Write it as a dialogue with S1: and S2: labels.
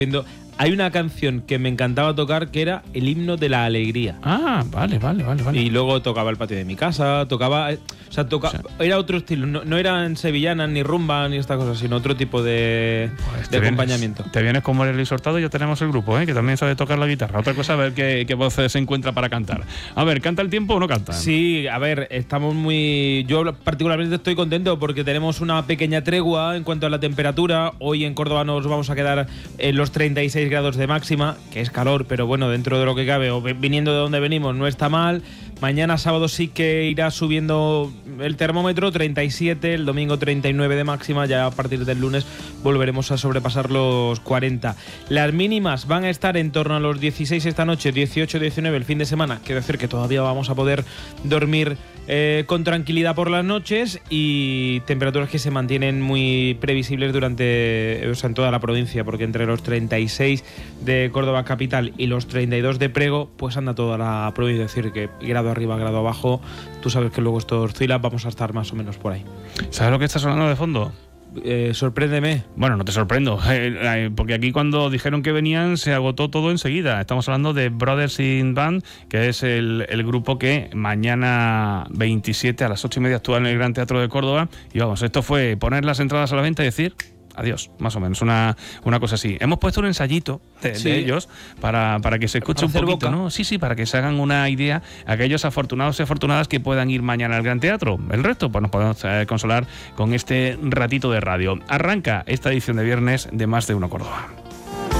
S1: Hay una canción que me encantaba tocar que era el himno de la alegría.
S2: Ah, vale.
S1: Y luego tocaba el patio de mi casa, era otro estilo, no eran sevillanas, ni rumba, ni estas cosas, sino otro tipo de acompañamiento.
S2: Te vienes con Mario Luis Hurtado y ya tenemos el grupo, que también sabe tocar la guitarra. Otra cosa, a ver qué voz se encuentra para cantar. A ver, ¿canta el tiempo o no canta?
S1: Sí, a ver, estamos yo particularmente estoy contento porque tenemos una pequeña tregua en cuanto a la temperatura. Hoy en Córdoba nos vamos a quedar en los 36 grados de máxima, que es calor, pero bueno, dentro de lo que cabe, o viniendo de donde venimos, no está mal. Mañana sábado sí que irá subiendo el termómetro, 37, el domingo 39 de máxima, ya a partir del lunes volveremos a sobrepasar los 40. Las mínimas van a estar en torno a los 16 esta noche, 18, 19 el fin de semana, quiere decir que todavía vamos a poder dormir con tranquilidad por las noches, y temperaturas que se mantienen muy previsibles en toda la provincia, porque entre los 36 de Córdoba capital y los 32 de Prego, pues anda toda la provincia, es decir, que grado arriba, grado abajo, tú sabes que luego esto oscila, vamos a estar más o menos por ahí.
S2: ¿Sabes lo que está sonando de fondo?
S1: Sorpréndeme.
S2: Bueno, no te sorprendo, porque aquí cuando dijeron que venían se agotó todo enseguida. Estamos hablando de Brothers in Band, que es el grupo que mañana 27 a las 8:30 actúa en el Gran Teatro de Córdoba. Y vamos, esto fue poner las entradas a la venta y decir adiós, más o menos, una cosa así. Hemos puesto un ensayito de ellos para que se escuche un poquito, ¿no? Sí, para que se hagan una idea aquellos afortunados y afortunadas que puedan ir mañana al Gran Teatro. El resto, pues nos podemos consolar con este ratito de radio. Arranca esta edición de viernes de Más de Uno Córdoba.